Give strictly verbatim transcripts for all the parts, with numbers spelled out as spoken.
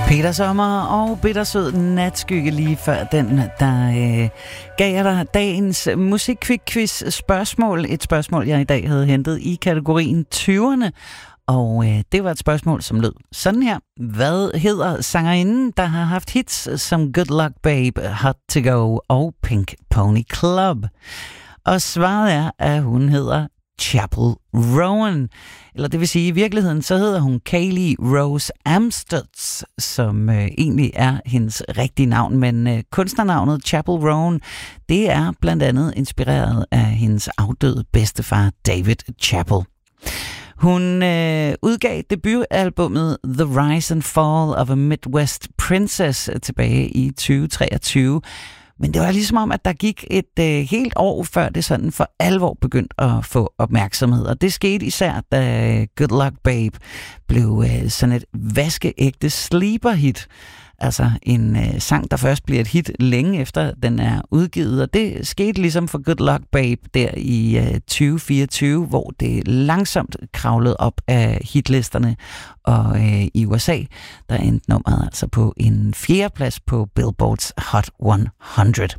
Peter Sommer og bittersød natskygge lige før den, der øh, gav jeg dig dagens musikquiz spørgsmål. Et spørgsmål, jeg i dag havde hentet i kategorien tyverne. Og øh, det var et spørgsmål, som lød sådan her. Hvad hedder sangerinden, der har haft hits som Good Luck Babe, Hot to Go og Pink Pony Club? Og svaret er, at hun hedder Chappell Roan. Eller det vil sige, i virkeligheden så hedder hun Kaylee Rose Amstutz, som øh, egentlig er hendes rigtige navn. Men øh, kunstnernavnet Chappell Roan, det er blandt andet inspireret af hendes afdøde bedstefar David Chappell. Hun øh, udgav debutalbummet The Rise and Fall of a Midwest Princess tilbage i tyve treogtyve. Men det var ligesom om, at der gik et øh, helt år, før det sådan for alvor begyndte at få opmærksomhed. Og det skete især, da Good Luck Babe blev øh, sådan et vaskeægte sleeper-hit. Altså en øh, sang, der først bliver et hit længe efter den er udgivet. Og det skete ligesom for Good Luck Babe der i øh, tyve fireogtyve, hvor det langsomt kravlede op af hitlisterne. Og øh, i U S A, der endte nummeret altså på en fjerdeplads på Billboards Hot hundrede.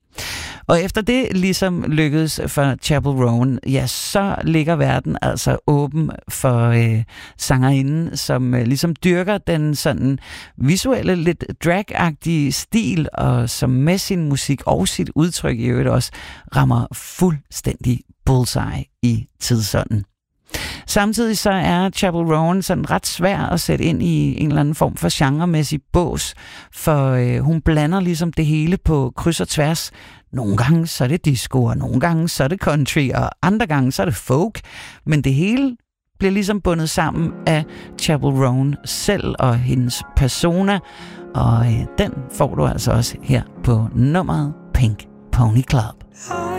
Og efter det ligesom lykkedes for Chappell Roan, ja, så ligger verden altså åben for øh, sangerinden, som øh, ligesom dyrker den sådan visuelle, lidt drag-agtige stil, og som med sin musik og sit udtryk i øvrigt også rammer fuldstændig bullseye i tidsånden. Samtidig så er Chappell Roan sådan ret svær at sætte ind i en eller anden form for genremæssig bås, for øh, hun blander ligesom det hele på kryds og tværs. Nogle gange så er det disco, og nogle gange så er det country, og andre gange så er det folk, men det hele bliver ligesom bundet sammen af Chappell Roan selv og hendes persona, og øh, den får du altså også her på nummeret Pink Pony Club.